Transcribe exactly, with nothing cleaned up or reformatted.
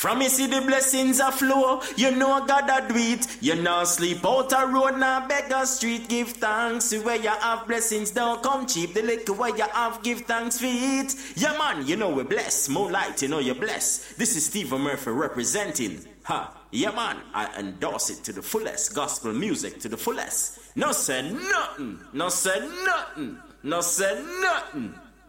From you see the blessings a flow, you know God a do it. You now sleep out a road, now beg a street. Give thanks where you have blessings, don't come cheap. The liquor where you have, give thanks for it. Yeah man, you know we're blessed. More light, you know you're blessed. This is Stephen Murphy representing. Ha, yeah man, I endorse it to the fullest. Gospel music to the fullest. No say nothing, no say nothing, no say nothing.